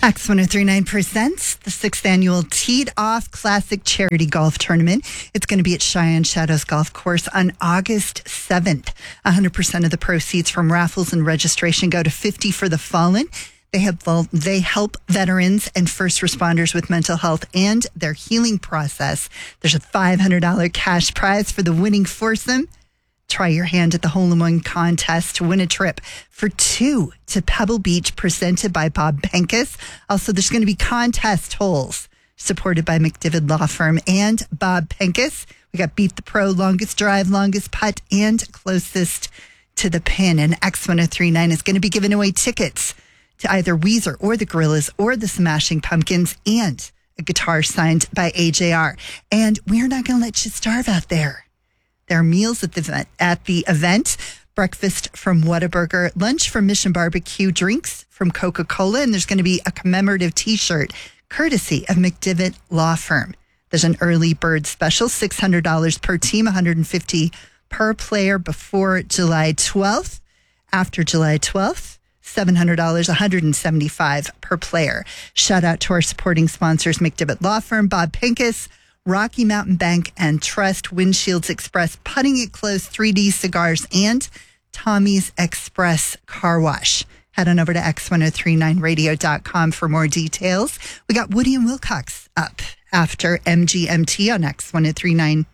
X1039 presents the 6th annual Teed Off Classic Charity Golf Tournament. It's going to be at Cheyenne Shadows Golf Course on August 7th. 100% of the proceeds from raffles and registration go to 50 for the Fallen. They help veterans and first responders with mental health and their healing process. There's a $500 cash prize for the winning foursome. Try your hand at the hole-in-one contest to win a trip for two to Pebble Beach, presented by Bob Pincus. Also, there's going to be contest holes supported by McDivitt Law Firm and Bob Pincus. We got Beat the Pro, longest drive, longest putt, and closest to the pin. And X1039 is going to be giving away tickets to either Weezer or the Gorillaz or the Smashing Pumpkins and a guitar signed by AJR. And we're not going to let you starve out there. There are meals at the event, breakfast from Whataburger, lunch from Mission Barbecue, drinks from Coca-Cola, and there's going to be a commemorative T-shirt courtesy of McDivitt Law Firm. There's an early bird special, $600 per team, $150 per player before July 12th. After July 12th, $700, $175 per player. Shout out to our supporting sponsors, McDivitt Law Firm, Bob Pincus, Rocky Mountain Bank and Trust, Windshields Express, Putting It Close, 3D Cigars, and Tommy's Express Car Wash. Head on over to x1039radio.com for more details. We got Woody and Wilcox up after MGMT on X1039.